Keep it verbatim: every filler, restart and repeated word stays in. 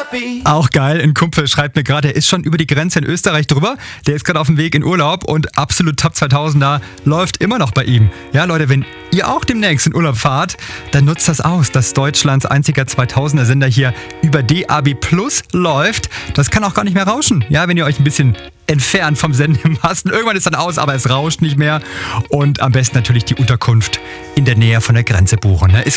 Auch geil, ein Kumpel schreibt mir gerade, der ist schon über die Grenze in Österreich drüber, der ist gerade auf dem Weg in Urlaub und absolut Top zweitausender läuft immer noch bei ihm. Ja Leute, wenn ihr auch demnächst in Urlaub fahrt, dann nutzt das aus, dass Deutschlands einziger zweitausender Sender hier über D A B Plus läuft. Das kann auch gar nicht mehr rauschen, ja, wenn ihr euch ein bisschen entfernt vom Sendemasten. Irgendwann ist dann aus, aber es rauscht nicht mehr. Und am besten natürlich die Unterkunft in der Nähe von der Grenze buchen. Ne? Ist